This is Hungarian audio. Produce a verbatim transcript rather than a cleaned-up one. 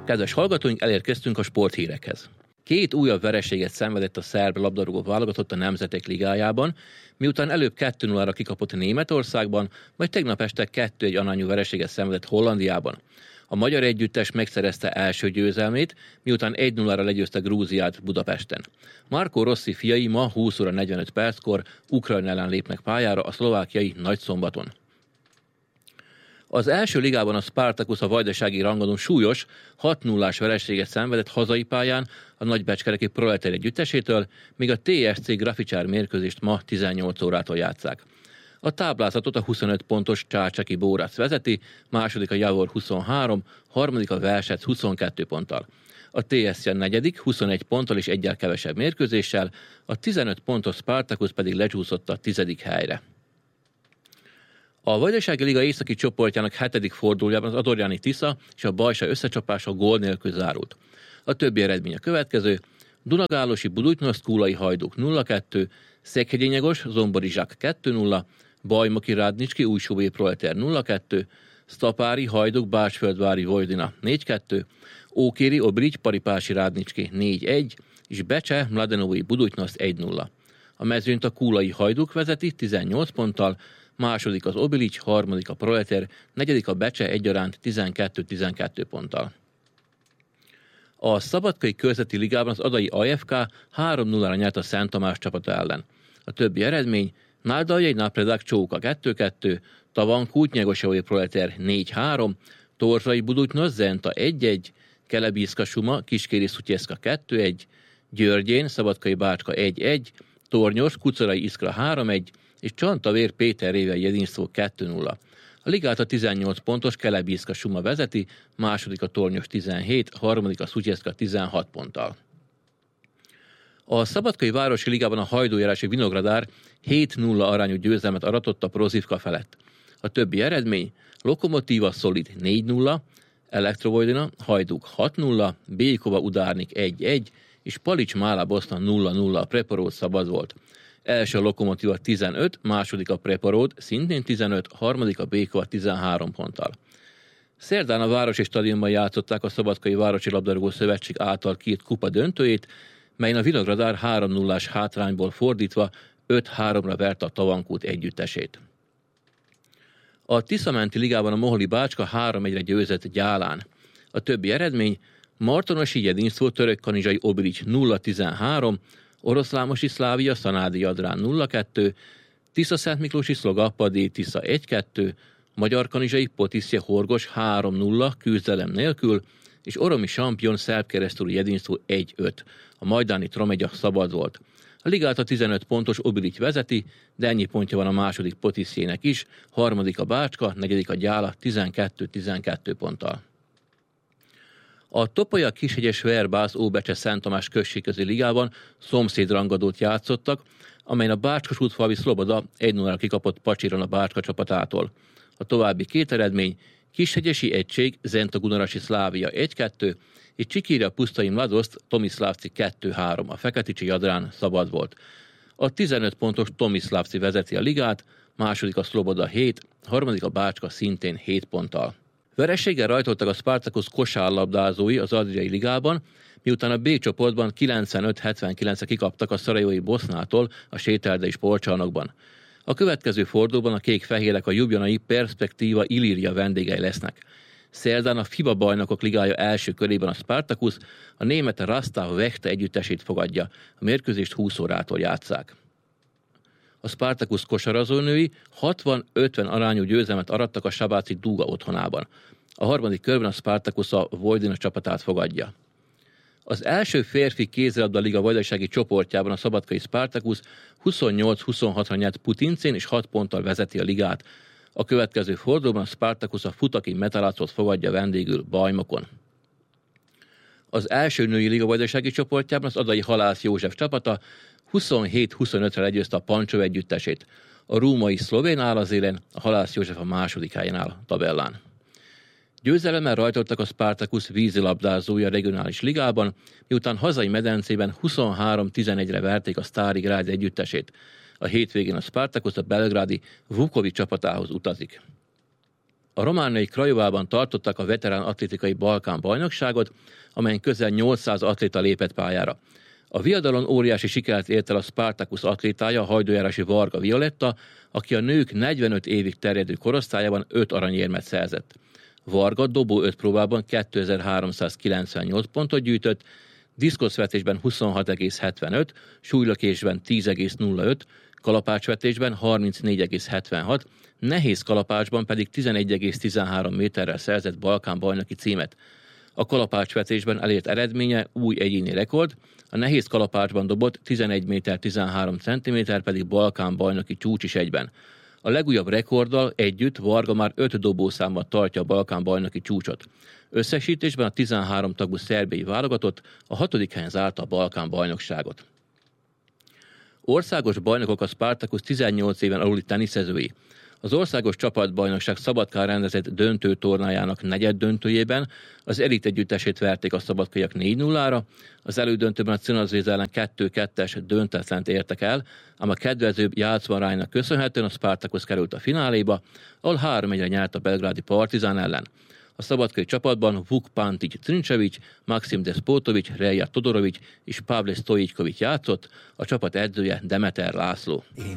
Kedves hallgatóink, elérkeztünk a sporthírekhez. Két újabb vereséget szenvedett a szerb labdarúgó válogatott a Nemzetek Ligájában, miután előbb kettő nullára kikapott Németországban, majd tegnap este kettő egy arányú vereséget szenvedett Hollandiában. A magyar együttes megszerezte első győzelmét, miután egy nullára legyőzte Grúziát Budapesten. Marco Rossi fiai ma húsz óra negyvenöt perckor Ukrajna ellen lépnek pályára a szlovákiai Nagyszombaton. Az első ligában a Spartacus a vajdasági rangadón súlyos hat nullás vereséget szenvedett hazai pályán a nagybecskereki Proleter együttesétől, míg a té es cé Graficsár mérkőzést ma tizennyolc órától játsszák. A táblázatot a huszonöt pontos Csácseki Bórac vezeti, második a Javor huszonhárom, harmadik a Versec huszonkettő ponttal. A té es cé a negyedik, huszonegy ponttal és egyel kevesebb mérkőzéssel, a tizenöt pontos Spartacus pedig lecsúszott a tizedik helyre. A Vajdasági Liga északi csoportjának hetedik fordulójában az Adorjáni Tisza és a Bajsa összecsapása gól nélkül zárult. A többi eredmény a következő: Dunagálosi Budućnost Kulai Hajduk nulla kettő, Szekhegyényegos Zombori Zsák kettő nulla, Bajmoki Rádnicski Újsóvé Proleter nulla kettő, Sztapári Hajduk Bácsföldvári Vojdina négy kettő, Ókéri Obrigy Paripási Rádnicski négy egy, és Becse Mladenovai Budućnost egy nulla. A mezőnyt a Kulai Hajduk vezeti tizennyolc ponttal, második az Obilic, harmadik a Proleter, negyedik a Becse egyaránt tizenkettő tizenkettő ponttal. A Szabadkai Körzeti Ligában az Adai á ef ká három nullára nyert a Szent Tamás csapata ellen. A többi eredmény: Náldalja Napredák Csóka kettő kettő, Tavan Kútnyegosevai Proleter négy három, Torzsai Budućnost Zenta egy egy, Kelebízka Suma Kiskéri Szutyeszka kettő egy, Györgyén Szabadkai Bácska egy egy, Tornyos Kucorai Iskra három egy, és Csantavér Péter Rével Jedinszó kettő nulla. A ligát a tizennyolc pontos Kelebízka Suma vezeti, második a Tornyos tizenhét, harmadik a Szutyeszka tizenhat ponttal. A Szabadkai Városi Ligában a Hajdújárási Vinogradár hét nulla arányú győzelmet aratott a Prozivka felett. A többi eredmény: Lokomotíva Szolid négy nulla, Elektrovojdina Hajduk hat nulla, Békova Udárnik egy egy, és Palics Mála Boszna nulla nulla, a Preparód szabad volt. Első a Lokomotíva tizenöt, második a Preparód szintén tizenöt, harmadik a Békova tizenhárom ponttal. Szerdán a Városi Stadionban játszották a Szabadkai Városi Labdarúgó Szövetség által kiírt kupa döntőjét, melyen a Vinogradár három nullás hátrányból fordítva öt háromra verte a Tavankút együttesét. A Tiszamenti Ligában a Moholi Bácska három egyre győzött Gyálán. A többi eredmény: Martonosi Jedinszó Törökkanizsai Obilic nulla tizenhárom, Oroszlámosi Szlávia Szanádi Jadrán nulla kettő, Tisza-Szentmiklósi Szlogapadi Tisza egy kettő, Magyarkanizsai Potiszje Horgos három nulla küzdelem nélkül, és Oromi Sampion Szerb-Keresztúri Jedinszó egy öt. A majdáni Tromegya szabad volt. A ligát a tizenöt pontos Obilic vezeti, de ennyi pontja van a második Potiszjének is, harmadik a Bácska, negyedik a Gyála tizenkettő tizenkettő ponttal. A Topolya Kishegyes Verbász Óbecse Szent Tamás községközi ligában szomszédrangadót játszottak, amelyen a Bácskasútfalvi Szloboda egy nullára kikapott Pacsiron a Bácska csapatától. A további két eredmény: Kishegyesi Egység Zenta Gunarasi Szlávia egy kettő, és Csikírja Pusztai Mladoszt Tomiszlávci kettő három, a Feketicsi Jadrán szabad volt. A tizenöt pontos Tomiszlávci vezeti a ligát, második a Szloboda hét, harmadik a Bácska szintén hét ponttal. Vereséggel rajtoltak a Spartacus kosárlabdázói az Adriai Ligában, miután a B csoportban kilencvenöt hetvenkilencre kikaptak a szarajevói Bosznától a séterdei sportcsarnokban. A következő fordulóban a kék-fehérek a ljubljanai Perspektíva Ilírja vendégei lesznek. Szerdán a FIBA Bajnokok Ligája első körében a Spartacus a német Rastau Vechta együttesét fogadja. A mérkőzést húsz órától játsszák. A Spartacus kosarazónői hatvan ötven arányú győzelmet arattak a Sabáci Dúga otthonában. A harmadik körben a Spartacus a Vojdina csapatát fogadja. Az első férfi kézilabda liga vajdasági csoportjában a szabadkai Spartacus huszonnyolc huszonhatra nyert Putincén és hat ponttal vezeti a ligát. A következő fordulóban a Spartacus a Futaki Metalácot fogadja vendégül Bajmokon. Az első női liga vajdasági csoportjában az Adai Halász József csapata huszonhét huszonötre legyőzte a Pancsó együttesét. A rúmai szlovén áll az élen, a Halász József a második helyen áll a tabellán. Győzelemmel rajtoltak a Spartacus vízilabdázói a regionális ligában, miután hazai medencében huszonhárom tizenegyre verték a Stari Grad együttesét. A hétvégén a Spartacus a belgrádi Vukovic csapatához utazik. A romániai Craiovában tartottak a veterán atlétikai Balkán bajnokságot, amelyen közel nyolcszáz atléta lépett pályára. A viadalon óriási sikert ért el a Spartacus atlétája, a hajdújárási Varga Violetta, aki a nők negyvenöt évig terjedő korosztályában öt aranyérmet szerzett. Varga dobó öt próbában kétezer-háromszázkilencvennyolc pontot gyűjtött, diszkoszvetésben huszonhat egész hetvenöt, súlylökésben tíz egész nulla öt, kalapácsvetésben harmincnégy egész hetvenhat, nehéz kalapácsban pedig tizenegy egész tizenhárom méterrel szerzett Balkán bajnoki címet. A kalapácsvetésben elért eredménye új egyéni rekord, a nehéz kalapácsban dobott tizenegy méter tizenhárom centiméter pedig Balkán bajnoki csúcs is egyben. A legújabb rekorddal együtt Varga már öt dobószámmal tartja a Balkán bajnoki csúcsot. Összesítésben a tizenhárom tagú szerbiai válogatott a hatodik helyen zárta a Balkán bajnokságot. Országos bajnokok a Spartacus tizennyolc éven aluli teniszezői. Az országos csapatbajnokság Szabadkán rendezett döntő tornájának negyed döntőjében az elit együttesét verték a szabadkaiak négy nullára, az elődöntőben a Cunazvéz ellen kettő kettes döntetlent értek el, ám a kedvezőbb játszmaránynak köszönhetően a Spartacus került a fináléba, ahol három egyre nyert a belgrádi Partizán ellen. A szabadkai csapatban Vuk Pantić Trinčević, Maxim Despotović, Relja Todorović és Pavle Stojićković játszott, a csapat edzője Demeter László.